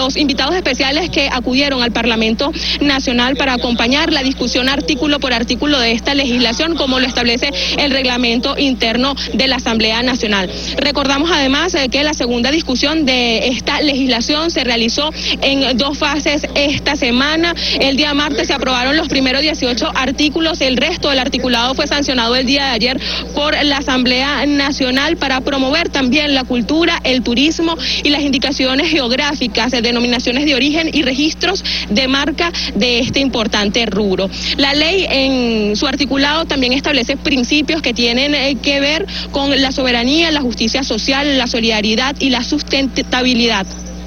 los invitados especiales que acudieron al Parlamento Nacional para acompañar la discusión artículo por artículo de esta legislación, como lo establece el reglamento interno de la Asamblea Nacional. Recordamos además que la segunda discusión de esta legislación se realizó en 2 fases esta semana. El día martes se aprobaron los primeros 18 artículos, el resto del articulado fue sancionado el día de ayer por la Asamblea Nacional para promover también la cultura, el turismo y las indicaciones geográficas, denominaciones de origen y registros de marca de este importante rubro. La ley en su articulado también establece principios que tienen que ver con la soberanía, la justicia social, la solidaridad y la sustentabilidad.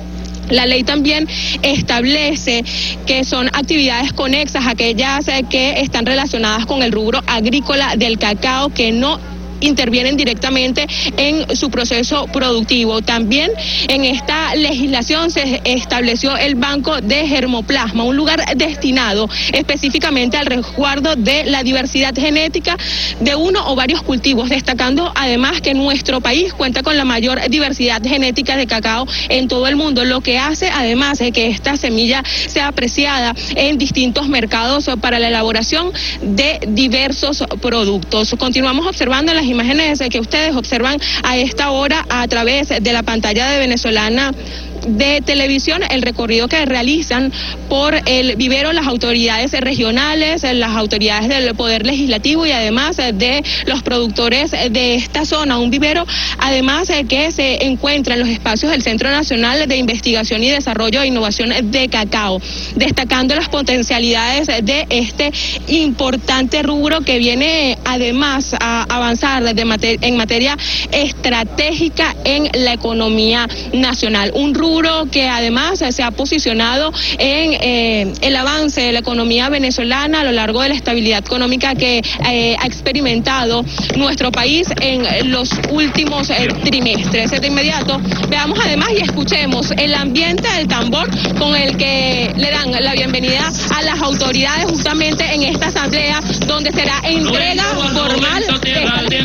La ley también establece que son actividades conexas, aquellas que están relacionadas con el rubro agrícola del cacao, que no intervienen directamente en su proceso productivo. También en esta legislación se estableció el Banco de Germoplasma, un lugar destinado específicamente al resguardo de la diversidad genética de uno o varios cultivos, destacando además que nuestro país cuenta con la mayor diversidad genética de cacao en todo el mundo, lo que hace además que esta semilla sea apreciada en distintos mercados para la elaboración de diversos productos. Continuamos observando las imágenes que ustedes observan a esta hora a través de la pantalla de Venezolana de Televisión, el recorrido que realizan por el vivero las autoridades regionales, las autoridades del Poder Legislativo y además de los productores de esta zona. Un vivero además que se encuentra en los espacios del Centro Nacional de Investigación y Desarrollo e Innovación de Cacao, destacando las potencialidades de este importante rubro que viene además a avanzar en materia estratégica en la economía nacional. Un rubro que además se ha posicionado en el avance de la economía venezolana a lo largo de la estabilidad económica que ha experimentado nuestro país en los últimos trimestres. De inmediato veamos además y escuchemos el ambiente del tambor con el que le dan la bienvenida a las autoridades justamente en esta asamblea donde será entrega formal de esta